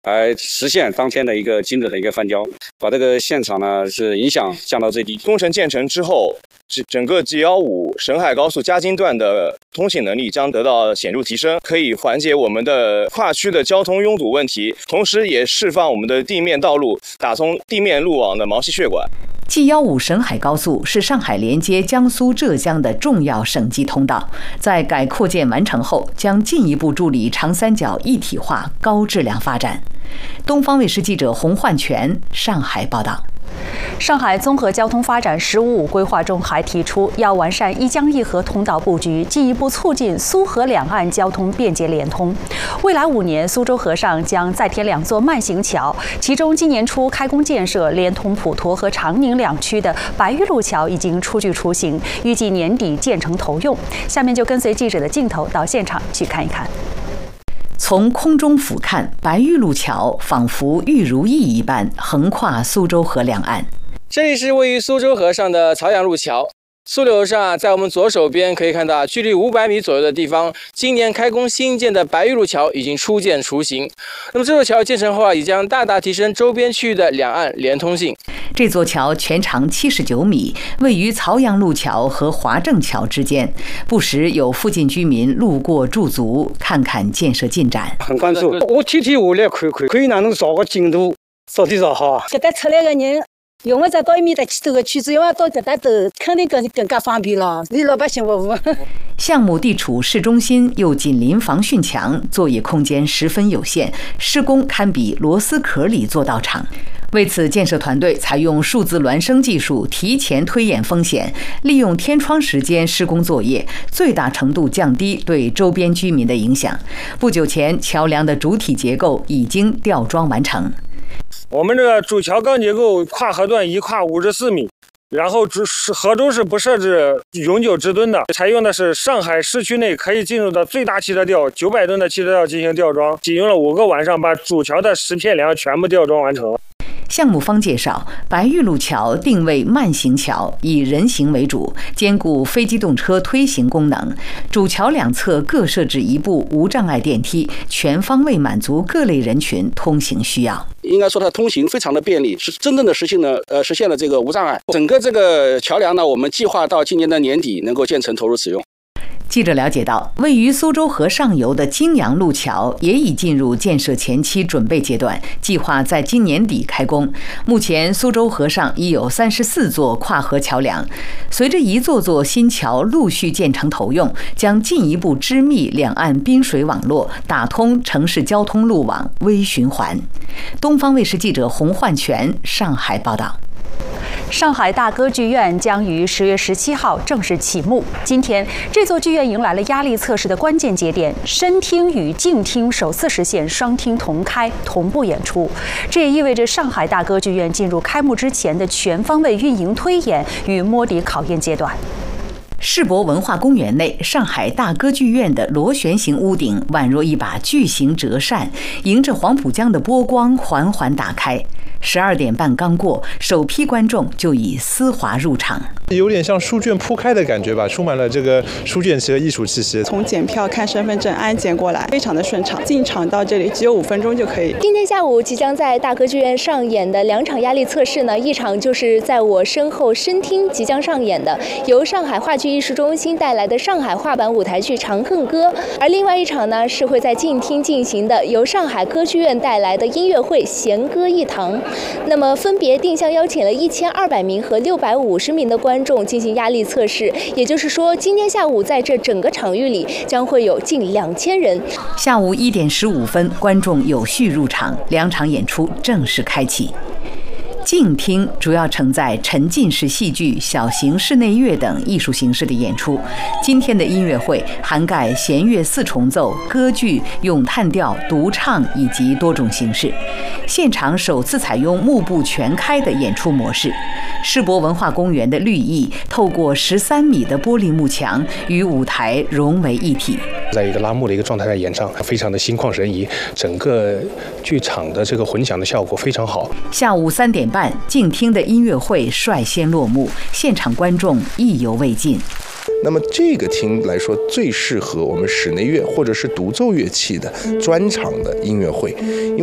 实现当天的一个精准的一个翻交，把这个现场呢是影响降到最低。 工程建成之后，整个 G15沈海高速嘉金段的通行能力将得到显著提升，可以缓解我们的跨区的交通拥堵问题，同时也释放我们的地面道路，打通地面路网的毛细血管。 G15沈海高速是上海连接江苏、浙江的重要省际通道，在改扩建完成后，将进一步助力长三角一体化、高质量发展。东方卫视记者洪焕全上海报道。 上海综合交通发展“十五五”规划中还提出，要完善一江一河通道布局，进一步促进苏河两岸交通便捷连通。未来5年，苏州河上将再添2座慢行桥，其中今年初开工建设连通普陀和长宁2区的白玉路桥已经初具雏形，预计年底建成投用。下面就跟随记者的镜头到现场去看一看。 从空中俯瞰，白玉路桥仿佛玉如意一般横跨苏州河两岸。 这里是位于苏州河上的曹杨路桥。苏流上，在我们左手边可以看到，距离500米左右的地方，今年开工新建的白玉路桥已经初见雏形。那么这座桥建成后也将大大提升周边区域的两岸连通性。 这座桥全长79米，位于曹杨路桥和华正桥之间，不时有附近居民路过驻足，看看建设进展。 很关注，我天天下来看，哪能找个进度，早点找好啊。 搿搭出来的人。用不着到埃面搭去走个圈子，要到搿搭走，肯定更加方便了，离老百姓服务。 项目地处市中心，又紧邻防汛墙，作业空间十分有限，施工堪比螺丝壳里做道场。为此，建设团队采用数字孪生技术，提前推演风险，利用天窗时间施工作业，最大程度降低对周边居民的影响。不久前，桥梁的主体结构已经吊装完成。 我们这个主桥钢结构跨河段一跨54米，然后河中是不设置永久支墩的，采用的是上海市区内可以进入的最大汽车吊900吨的汽车吊进行吊装，仅用了5个晚上把主桥的10片梁全部吊装完成。 项目方介绍，白玉路桥定位慢行桥，以人行为主，兼顾非机动车推行功能。主桥两侧各设置一部无障碍电梯，全方位满足各类人群通行需要。 应该说它通行非常的便利，是真正的实现了这个无障碍。整个这个桥梁呢，我们计划到今年的年底能够建成投入使用。 记者了解到，位于苏州河上游的泾阳路桥也已进入建设前期准备阶段，计划在今年底开工。目前，苏州河上已有34座跨河桥梁，随着一座座新桥陆续建成投用，将进一步织密两岸滨水网络，打通城市交通路网微循环。东方卫视记者洪焕全上海报道。 上海大歌剧院将于10月17号正式启幕。今天，这座剧院迎来了压力测试的关键节点，深厅与静厅首次实现双厅同开、同步演出。这也意味着上海大歌剧院进入开幕之前的全方位运营推演与摸底考验阶段。世博文化公园内，上海大歌剧院的螺旋形屋顶宛若一把巨型折扇，迎着黄浦江的波光缓缓打开。12点半刚过，首批观众就已丝滑入场， 有点像书卷铺开的感觉吧，充满了这个书卷气和艺术气息。 从检票、看身份证、安检过来，非常的顺畅。进场到这里只有5分钟就可以。 今天下午即将在大歌剧院上演的2场压力测试呢，一场就是在我身后深厅即将上演的，由上海话剧艺术中心带来的上海话版舞台剧《长恨歌》，而另外一场呢是会在静厅进行的，由上海歌剧院带来的音乐会《弦歌一堂》。那么分别定向邀请了1200名和650名的观众进行压力测试，也就是说，今天下午在这整个场域里将会有近2000人。 下午1点15分，观众有序入场，2场演出正式开启。静厅主要承载沉浸式戏剧、小型室内乐等艺术形式的演出。今天的音乐会涵盖弦乐4重奏、歌剧、咏叹调、独唱以及多种形式。现场首次采用幕布全开的演出模式。世博文化公园的绿意透过13米的玻璃幕墙与舞台融为一体， 在一个拉幕的一个状态下演唱，非常的心旷神怡，整个剧场的这个混响的效果非常好。 下午3点半，静厅的音乐会率先落幕，现场观众意犹未尽。 那么这个厅来说，最适合我们室内乐或者是独奏乐器的专场的音乐会，因为